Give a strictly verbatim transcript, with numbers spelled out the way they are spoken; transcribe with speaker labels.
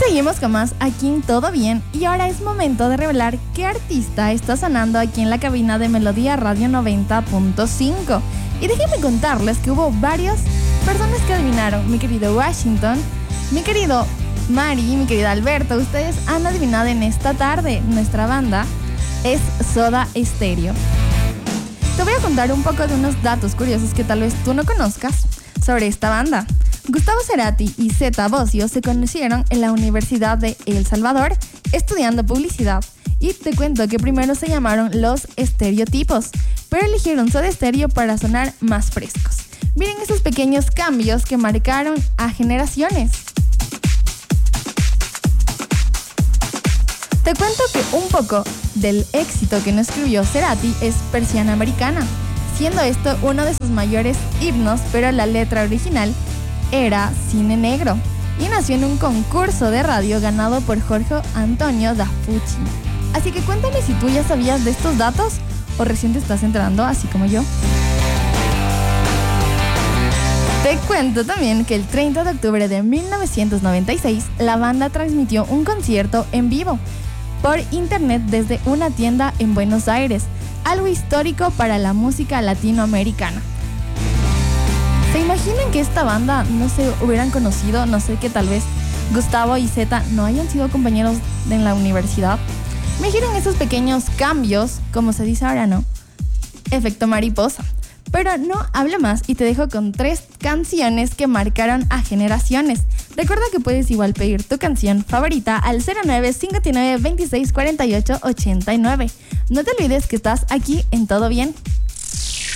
Speaker 1: seguimos con más aquí en Todo Bien y ahora es momento de revelar qué artista está sonando aquí en la cabina de Melodía Radio noventa punto cinco. Y déjenme contarles que hubo varias personas que adivinaron. Mi querido Washington, mi querido Mari, mi querido Alberto, ustedes han adivinado en esta tarde. Nuestra banda es Soda Stereo. Te voy a contar un poco de unos datos curiosos que tal vez tú no conozcas sobre esta banda. Gustavo Cerati y Zeta Bosio se conocieron en la Universidad de El Salvador estudiando publicidad. Y te cuento que primero se llamaron Los Estereotipos, pero eligieron Soda Stereo para sonar más frescos. Miren esos pequeños cambios que marcaron a generaciones. Te cuento que un poco del éxito que no escribió Cerati es Persiana Americana, siendo esto uno de sus mayores himnos, pero la letra original era Cine Negro y nació en un concurso de radio ganado por Jorge Antonio da Fucci. Así que cuéntame si tú ya sabías de estos datos o recién te estás enterando, así como yo. Te cuento también que el treinta de octubre de mil novecientos noventa y seis la banda transmitió un concierto en vivo por internet desde una tienda en Buenos Aires, algo histórico para la música latinoamericana. ¿Se imaginan que esta banda no se hubieran conocido? No sé, que tal vez Gustavo y Zeta no hayan sido compañeros en la universidad. Imaginen esos pequeños cambios, como se dice ahora, ¿no? Efecto mariposa. Pero no hablo más y te dejo con tres canciones que marcaron a generaciones. Recuerda que puedes igual pedir tu canción favorita al cero nueve cincuenta y nueve veintiséis cuarenta y ocho ochenta y nueve. No te olvides que estás aquí en Todo Bien.